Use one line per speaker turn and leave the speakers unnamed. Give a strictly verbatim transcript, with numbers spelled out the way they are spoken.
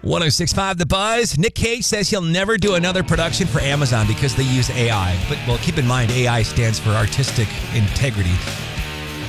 one oh six point five The Buzz. Nick Cage says he'll never do another production for Amazon because they use A I. But, well, keep in mind, A I stands for artistic integrity.